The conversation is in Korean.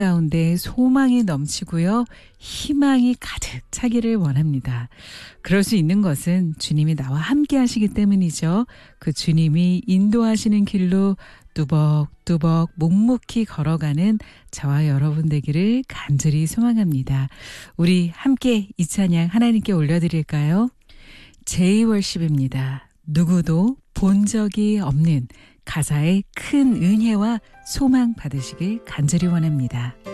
가운데 소망이 넘치고요. 희망이 가득 차기를 원합니다. 그럴 수 있는 것은 주님이 나와 함께 하시기 때문이죠. 그 주님이 인도하시는 길로 뚜벅뚜벅 묵묵히 걸어가는 저와 여러분 되기를 간절히 소망합니다. 우리 함께 이 찬양 하나님께 올려드릴까요? 제이월십입니다. 누구도 본 적이 없는 가사의 큰 은혜와 소망 받으시길 간절히 원합니다.